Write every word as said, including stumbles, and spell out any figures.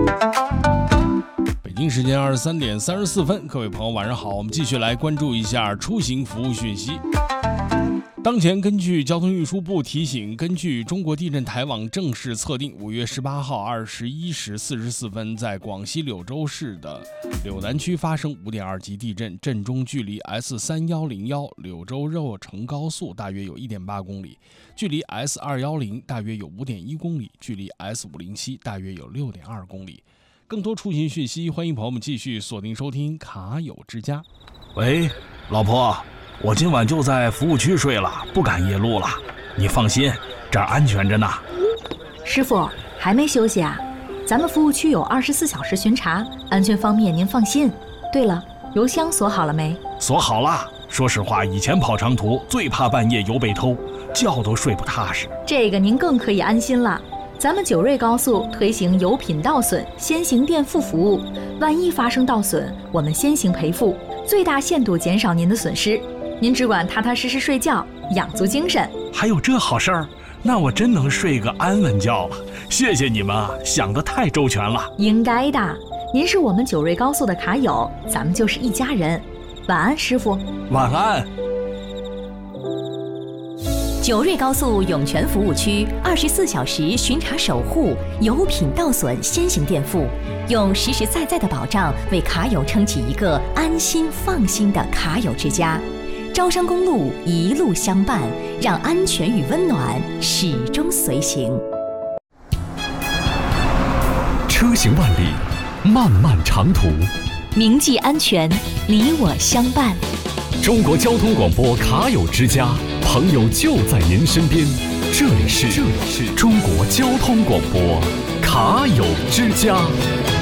北京时间二十三点三十四分，各位朋友晚上好，我们继续来关注一下出行服务讯息。当前根据交通运输部提醒，根据中国地震台网正式测定，五月十八号二十一时四十四分，在广西柳州市的柳南区发生 五点二 级地震，震中距离 S 三一零一 柳州热成高速大约有 一点八公里，距离 S 二一零 大约有 五点一公里，距离 S 五零七 大约有 六点二公里。更多出行讯息，欢迎朋友们继续锁定收听卡友之家。 喂，老婆，我今晚就在服务区睡了，不赶夜路了。你放心，这儿安全着呢。 师傅还没休息啊？咱们服务区有二十四小时巡查，安全方面您放心。对了，油箱锁好了没？ 锁好了。说实话，以前跑长途最怕半夜油被偷，觉都睡不踏实。 这个您更可以安心了。咱们九瑞高速推行油品倒损先行垫付服务，万一发生倒损，我们先行赔付，最大限度减少您的损失。您只管踏踏实实睡觉，养足精神。 还有这好事儿？那我真能睡个安稳觉了。谢谢你们啊，想得太周全了。 应该的，您是我们九瑞高速的卡友，咱们就是一家人。晚安，师傅。 晚安。 九瑞高速涌泉服务区二十四小时巡查守护，油品倒损先行垫付，用实实在在的保障为卡友撑起一个安心放心的卡友之家。招商公路一路相伴，让安全与温暖始终随行。 车行万里，漫漫长途， 铭记安全，你我相伴。 中国交通广播卡友之家，朋友就在您身边。这里是这里是中国交通广播卡友之家。